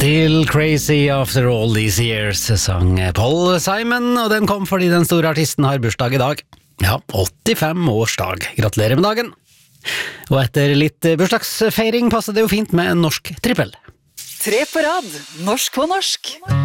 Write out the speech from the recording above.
Still crazy after all these years, sang Paul Simon, og den kom fordi den store artisten har bursdag i dag. Ja, 85-årsdag. Gratulerer med dagen. Og etter litt bursdagsfeiring passer det jo fint med en norsk trippel. 3 på rad, norsk på norsk.